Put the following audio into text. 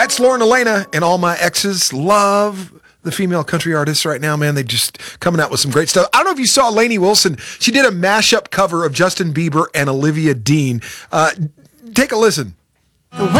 That's Lauren Elena, and all my exes love the female country artists right now, man. They just coming out with some great stuff. I don't know if you saw Lainey Wilson. She did a mashup cover of Justin Bieber and Olivia Dean. Take a listen.